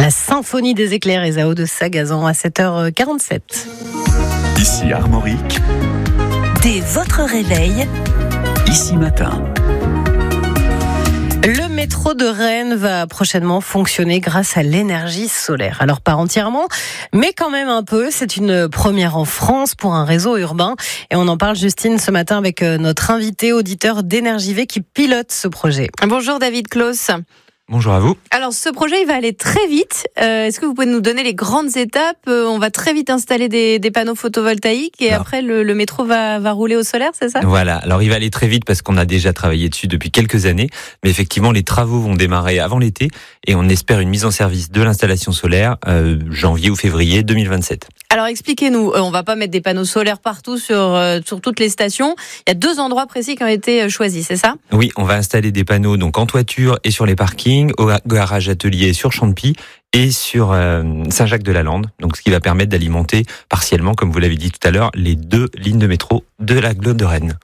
La symphonie des éclairs et Zao de Sagazan à 7h47. Ici Armorique, Dès votre réveil, ici Matin. Le métro de Rennes va prochainement fonctionner grâce à l'énergie solaire. Alors pas entièrement, mais quand même un peu. C'est une première en France pour un réseau urbain. Et on en parle, Justine, ce matin avec notre invité auditeur d'Énergie-V qui pilote ce projet. Bonjour David Claus. Bonjour à vous. Alors ce projet il va aller très vite. Est-ce que vous pouvez nous donner les grandes étapes ? On va très vite installer des panneaux photovoltaïques et après le métro va rouler au solaire, c'est ça ? Voilà, alors il va aller très vite parce qu'on a déjà travaillé dessus depuis quelques années, mais effectivement les travaux vont démarrer avant l'été et on espère une mise en service de l'installation solaire janvier ou février 2027. Alors expliquez-nous, on va pas mettre des panneaux solaires partout sur toutes les stations. Il y a 2 endroits précis qui ont été choisis, c'est ça ? Oui, on va installer des panneaux donc en toiture et sur les parkings, au garage atelier sur Champy et sur Saint-Jacques-de-la-Lande, donc ce qui va permettre d'alimenter partiellement, comme vous l'avez dit tout à l'heure, les 2 lignes de métro de l'agglo de Rennes.